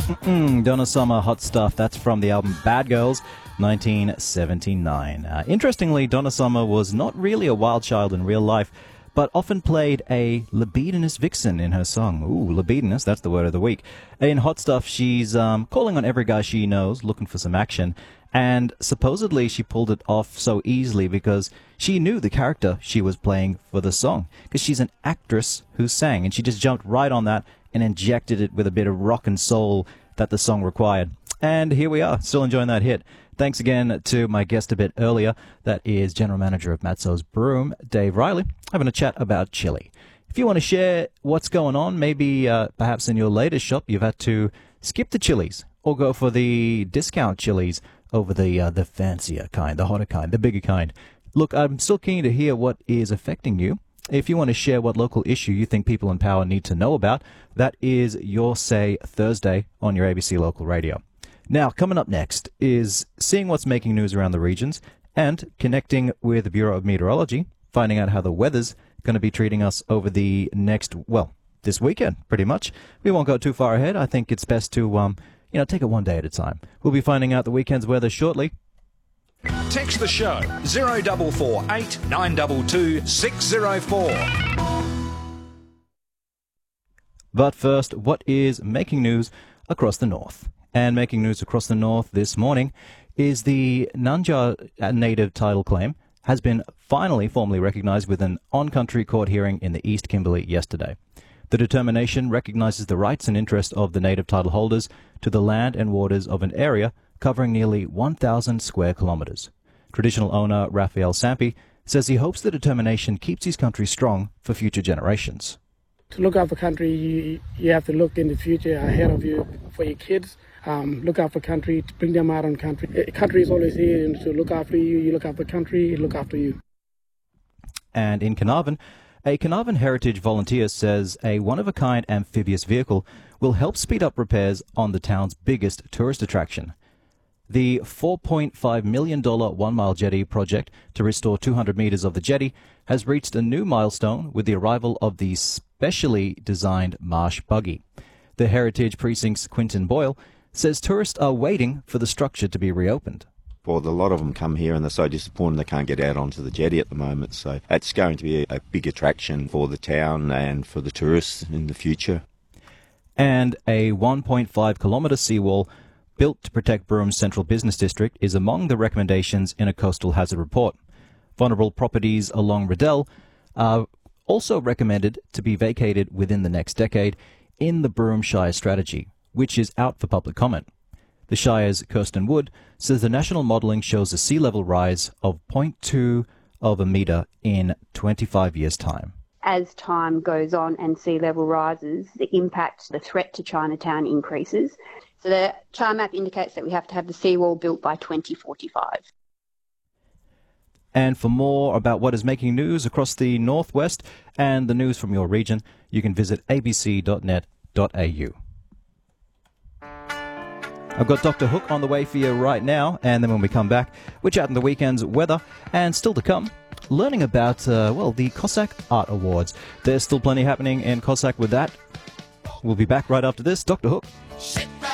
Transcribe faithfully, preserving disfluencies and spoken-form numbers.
Mm, Donna Summer, Hot Stuff. That's from the album Bad Girls, nineteen seventy-nine. Uh, interestingly, Donna Summer was not really a wild child in real life, but often played a libidinous vixen in her song. Ooh, libidinous, that's the word of the week. In Hot Stuff, she's um, calling on every guy she knows, looking for some action, and supposedly she pulled it off so easily because she knew the character she was playing for the song, because she's an actress who sang, and she just jumped right on that and injected it with a bit of rock and soul that the song required. And here we are, still enjoying that hit. Thanks again to my guest a bit earlier. That is General Manager of Matzo's Broom, Dave Riley, having a chat about chili. If you want to share what's going on, maybe uh, perhaps in your latest shop you've had to skip the chilies or go for the discount chilies over the uh, the fancier kind, the hotter kind, the bigger kind. Look, I'm still keen to hear what is affecting you. If you want to share what local issue you think people in power need to know about, that is Your Say Thursday on your A B C Local Radio. Now, coming up next is seeing what's making news around the regions and connecting with the Bureau of Meteorology, finding out how the weather's going to be treating us over the next, well, this weekend, pretty much. We won't go too far ahead. I think it's best to, um, you know, take it one day at a time. We'll be finding out the weekend's weather shortly. Text the show zero four four eight nine two two six zero four. But first, what is making news across the north? And making news across the north this morning is the Nunja native title claim has been finally formally recognized with an on-country court hearing in the East Kimberley yesterday. The determination recognizes the rights and interests of the native title holders to the land and waters of an area covering nearly one thousand square kilometers. Traditional owner Raphael Sampi says he hopes the determination keeps his country strong for future generations. To look out for country, you, you have to look in the future ahead of you for your kids. Um, look out for country, to bring them out on country. Country is always here and to look after you. You look after country, look after you. And in Carnarvon, a Carnarvon Heritage volunteer says a one-of-a-kind amphibious vehicle will help speed up repairs on the town's biggest tourist attraction. The four point five million dollars one-mile jetty project to restore two hundred meters of the jetty has reached a new milestone with the arrival of the specially designed Marsh Buggy. The Heritage Precinct's Quinton Boyle says tourists are waiting for the structure to be reopened. Well, a lot of them come here and they're so disappointed they can't get out onto the jetty at the moment. So it's going to be a big attraction for the town and for the tourists in the future. And a one point five kilometre seawall built to protect Broom's central business district is among the recommendations in a coastal hazard report. Vulnerable properties along Riddell are also recommended to be vacated within the next decade in the Broome Shire strategy, which is out for public comment. The Shire's Kirsten Wood says the national modelling shows a sea level rise of zero point two of a metre in twenty-five years' time. As time goes on and sea level rises, the impact, the threat to Chinatown increases. So the char map indicates that we have to have the seawall built by twenty forty-five. And for more about what is making news across the northwest and the news from your region, you can visit a b c dot net dot a u. I've got Doctor Hook on the way for you right now, and then when we come back, we're chatting the weekend's weather, and still to come, learning about, uh, well, the Cossack Art Awards. There's still plenty happening in Cossack with that. We'll be back right after this. Doctor Hook. Sit